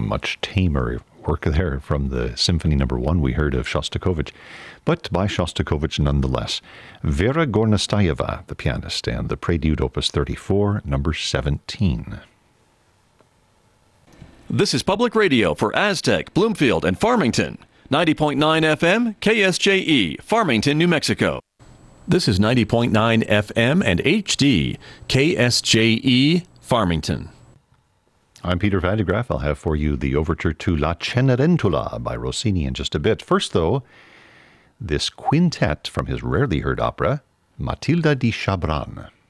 Much tamer work there from the Symphony No. 1 we heard of Shostakovich, but by Shostakovich nonetheless. Vera Gornastayeva, the pianist, and the Prelude Opus 34, No. 17. This is Public Radio for Aztec, Bloomfield, and Farmington. 90.9 FM, KSJE, Farmington, New Mexico. This is 90.9 FM and HD, KSJE, Farmington. I'm Peter Van de Graaff. I'll have for you the overture to La Cenerentola by Rossini in just a bit. First, though, this quintet from his rarely heard opera, Matilda di Chabran.